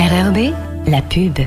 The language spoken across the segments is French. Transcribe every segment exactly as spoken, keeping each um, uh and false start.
R R B, la pub.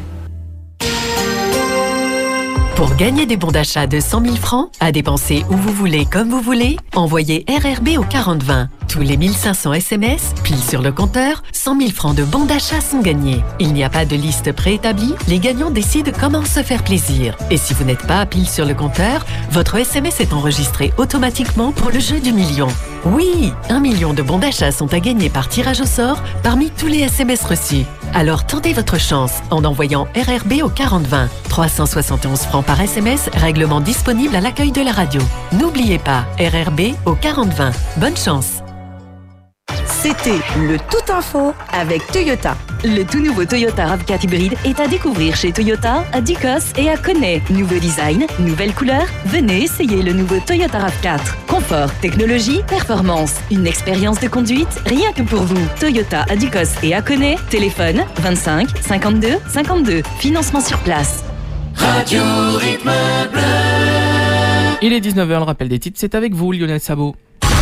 Pour gagner des bons d'achat de cent mille francs, à dépenser où vous voulez, comme vous voulez, envoyez R R B au quarante vingt. Tous les mille cinq cents S M S, pile sur le compteur, cent mille francs de bons d'achat sont gagnés. Il n'y a pas de liste préétablie, les gagnants décident comment se faire plaisir. Et si vous n'êtes pas pile sur le compteur, votre S M S est enregistré automatiquement pour le jeu du million. Oui, un million de bons d'achat sont à gagner par tirage au sort parmi tous les S M S reçus. Alors tentez votre chance en envoyant R R B au quarante vingt. trois cent soixante et onze francs par S M S, règlement disponible à l'accueil de la radio. N'oubliez pas, R R B au quarante vingt. Bonne chance. C'était le Tout Info avec Toyota. Le tout nouveau Toyota RAV quatre hybride est à découvrir chez Toyota, à Ducos et à Connay. Nouveau design, nouvelle couleur. Venez essayer le nouveau Toyota RAV quatre. Confort, technologie, performance. Une expérience de conduite rien que pour vous. Toyota à Ducos et à Connay. Téléphone vingt-cinq cinquante-deux cinquante-deux. Financement sur place. Radio Rythme Bleu. Il est dix-neuf heures, le rappel des titres, c'est avec vous Lionel Sabot.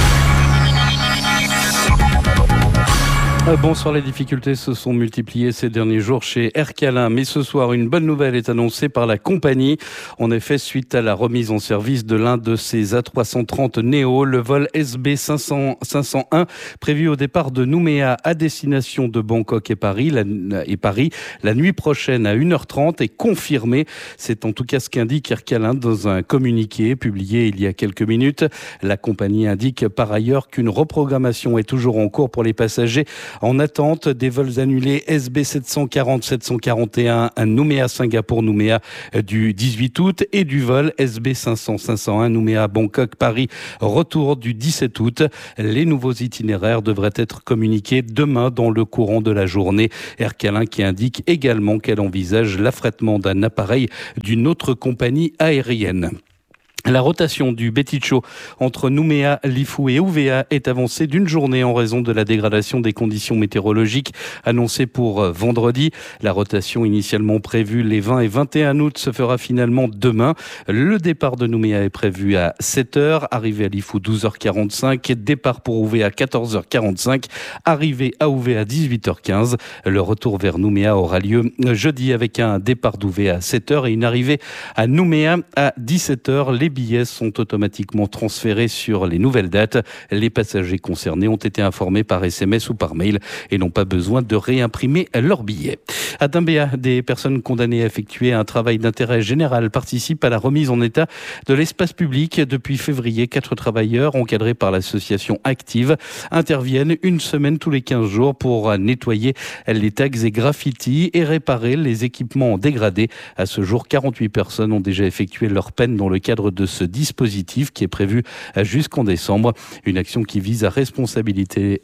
Bonsoir, les difficultés se sont multipliées ces derniers jours chez Air Calin, mais ce soir, une bonne nouvelle est annoncée par la compagnie. En effet, suite à la remise en service de l'un de ses A trois cent trente Neo, le vol S B cinq cents, cinq cent un, prévu au départ de Nouméa à destination de Bangkok et Paris, la, et Paris, la nuit prochaine à une heure trente est confirmé. C'est en tout cas ce qu'indique Air Calin dans un communiqué publié il y a quelques minutes. La compagnie indique par ailleurs qu'une reprogrammation est toujours en cours pour les passagers en attente des vols annulés S B sept cent quarante sept cent quarante et un à Nouméa-Singapour-Nouméa du dix-huit août et du vol S B cinq cents cinq cent un Nouméa-Bangkok-Paris retour du dix-sept août. Les nouveaux itinéraires devraient être communiqués demain dans le courant de la journée. Air Calin qui indique également qu'elle envisage l'affrètement d'un appareil d'une autre compagnie aérienne. La rotation du Beticho entre Nouméa, Lifou et Ouvéa est avancée d'une journée en raison de la dégradation des conditions météorologiques annoncée pour vendredi. La rotation initialement prévue les vingt et vingt et un août se fera finalement demain. Le départ de Nouméa est prévu à sept heures, arrivée à Lifou douze heures quarante-cinq, départ pour Ouvéa à quatorze heures quarante-cinq, arrivée à Ouvéa à dix-huit heures quinze. Le retour vers Nouméa aura lieu jeudi avec un départ d'Ouvéa à sept heures et une arrivée à Nouméa à dix-sept heures. Les billets sont automatiquement transférés sur les nouvelles dates. Les passagers concernés ont été informés par S M S ou par mail et n'ont pas besoin de réimprimer leurs billets. À Dimbéa, des personnes condamnées à effectuer un travail d'intérêt général participent à la remise en état de l'espace public. Depuis février, quatre travailleurs encadrés par l'association Active interviennent une semaine tous les quinze jours pour nettoyer les tags et graffitis et réparer les équipements dégradés. À ce jour, quarante-huit personnes ont déjà effectué leur peine dans le cadre de ce dispositif qui est prévu jusqu'en décembre. Une action qui vise à responsabiliser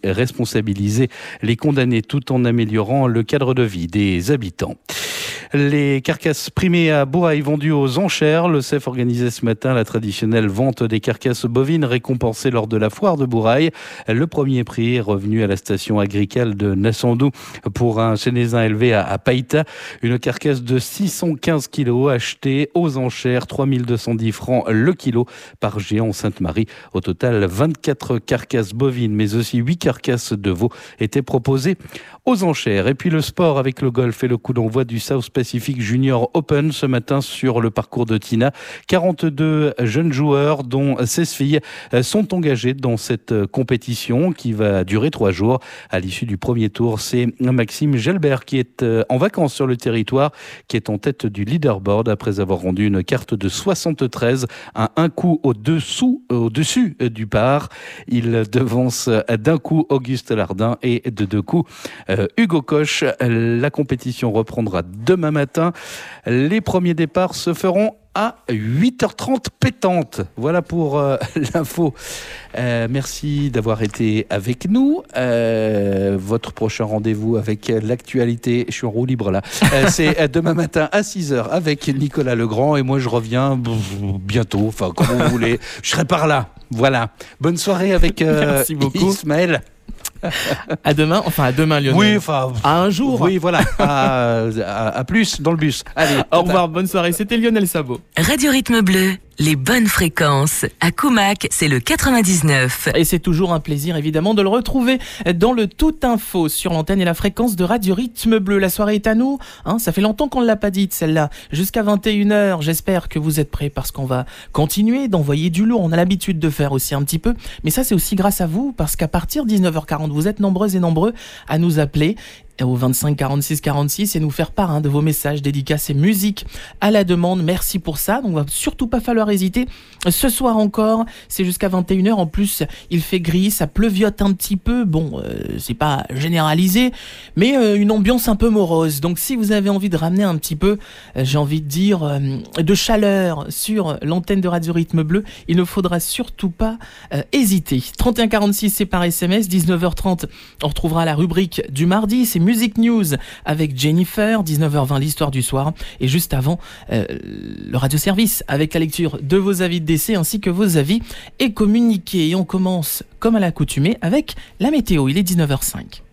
les condamnés tout en améliorant le cadre de vie des habitants. Les carcasses primées à Bourail vendues aux enchères. Le C E F organisait ce matin la traditionnelle vente des carcasses bovines récompensées lors de la foire de Bourail. Le premier prix est revenu à la station agricole de Nassandou pour un Sénézin élevé à, à Païta. Une carcasse de six cent quinze kilos achetée aux enchères, trois mille deux cent dix francs le kilo par Géant Sainte-Marie. Au total, vingt-quatre carcasses bovines, mais aussi huit carcasses de veaux étaient proposées aux enchères. Et puis le sport avec le golf et le coup d'envoi du South Pacific Junior Open ce matin sur le parcours de Tina. quarante-deux jeunes joueurs, dont seize filles, sont engagés dans cette compétition qui va durer trois jours. À l'issue du premier tour, c'est Maxime Gelbert qui est en vacances sur le territoire, qui est en tête du leaderboard après avoir rendu une carte de soixante-treize à un coup au-dessous, au-dessus du par. Il devance d'un coup Auguste Lardin et de deux coups euh, Hugo Koch. La compétition reprendra demain matin. Les premiers départs se feront à huit heures trente pétante. Voilà pour euh, l'info. Euh, merci d'avoir été avec nous. Euh, votre prochain rendez-vous avec l'actualité, je suis en roue libre là, euh, c'est demain matin à six heures avec Nicolas Legrand et moi je reviens bientôt, enfin comme vous voulez. Je serai par là. Voilà. Bonne soirée avec euh, merci beaucoup. Ismaël. À demain, enfin à demain Lionel. Oui, enfin à un jour. Oui, voilà. À, à, à plus dans le bus. Allez. Au revoir, bonne soirée. C'était Lionel Sabot. Radio Rythme Bleu. les bonnes fréquences. À Coumac, c'est le quatre-vingt-dix-neuf. Et c'est toujours un plaisir évidemment de le retrouver dans le Tout Info sur l'antenne et la fréquence de Radio Rythme Bleu. La soirée est à nous, hein, ça fait longtemps qu'on ne l'a pas dite celle-là. Jusqu'à vingt et une heures, j'espère que vous êtes prêts parce qu'on va continuer d'envoyer du lourd. On a l'habitude de faire aussi un petit peu, mais ça c'est aussi grâce à vous parce qu'à partir de dix-neuf heures quarante, vous êtes nombreuses et nombreux à nous appeler au vingt-cinq quarante-six quarante-six et nous faire part hein, de vos messages, dédicaces et musique à la demande. Merci pour ça. Donc, il va surtout pas falloir hésiter. Ce soir encore, c'est jusqu'à vingt et une heures. En plus, il fait gris, ça pleuviote un petit peu. Bon, euh, c'est pas généralisé, mais euh, une ambiance un peu morose. Donc, si vous avez envie de ramener un petit peu, euh, j'ai envie de dire, euh, de chaleur sur l'antenne de Radio Rythme Bleu, il ne faudra surtout pas euh, hésiter. trente et un quarante-six, c'est par S M S. dix-neuf heures trente, on retrouvera la rubrique du mardi. C'est Music News avec Jennifer, dix-neuf heures vingt l'histoire du soir et juste avant euh, le radio-service avec la lecture de vos avis de décès ainsi que vos avis et communiqués. Et on commence comme à l'accoutumée avec la météo, il est dix-neuf heures cinq.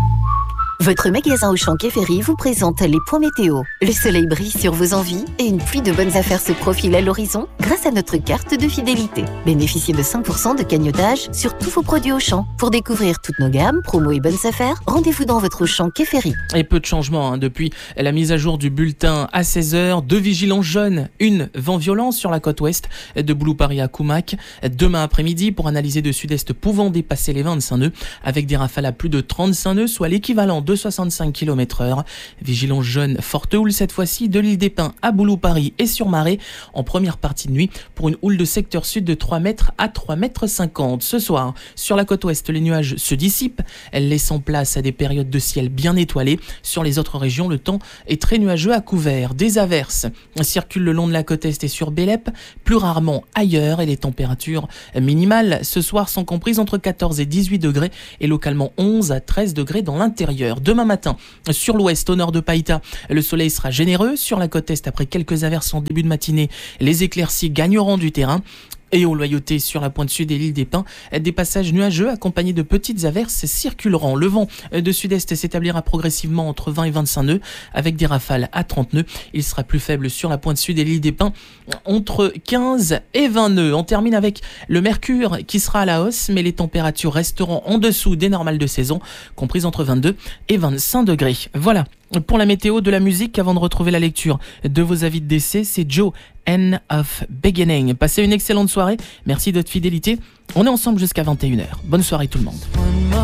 Votre magasin Auchan Quai Ferry vous présente les points météo. Le soleil brille sur vos envies et une pluie de bonnes affaires se profile à l'horizon grâce à notre carte de fidélité. Bénéficiez de cinq pour cent de cagnotage sur tous vos produits Auchan. Pour découvrir toutes nos gammes, promos et bonnes affaires, rendez-vous dans votre Auchan Quai Ferry. Et peu de changements hein, depuis la mise à jour du bulletin à seize heures. Deux vigilances jaunes, une vent violent sur la côte ouest de Boulou-Paris à Coumac. Demain après-midi pour analyser de sud-est pouvant dépasser les vingt-cinq nœuds avec des rafales à plus de trente-cinq nœuds, soit l'équivalent de soixante-cinq kilomètres heure. Vigilance jaune forte houle cette fois-ci de l'île des Pins à Boulou-Paris et sur Marais en première partie de nuit pour une houle de secteur sud de trois mètres à trois mètres cinquante. Ce soir, sur la côte ouest, les nuages se dissipent, laissant place à des périodes de ciel bien étoilées. Sur les autres régions, le temps est très nuageux à couvert. Des averses circulent le long de la côte est et sur Bélep, plus rarement ailleurs, et les températures minimales ce soir sont comprises entre quatorze et dix-huit degrés et localement onze à treize degrés dans l'intérieur. Demain matin, sur l'ouest, au nord de Païta, le soleil sera généreux. Sur la côte est, après quelques averses en début de matinée, les éclaircies gagneront du terrain. Et au Loyauté, sur la pointe sud et l'île des Pins, des passages nuageux accompagnés de petites averses circuleront. Le vent de sud-est s'établira progressivement entre vingt et vingt-cinq nœuds, avec des rafales à trente nœuds. Il sera plus faible sur la pointe sud et l'île des Pins, entre quinze et vingt nœuds. On termine avec le mercure qui sera à la hausse, mais les températures resteront en dessous des normales de saison, comprises entre vingt-deux et vingt-cinq degrés. Voilà. Pour la météo, de la musique, avant de retrouver la lecture de vos avis de décès, c'est Joe, End of Beginning. Passez une excellente soirée, merci de votre fidélité. On est ensemble jusqu'à vingt et une heures. Bonne soirée tout le monde.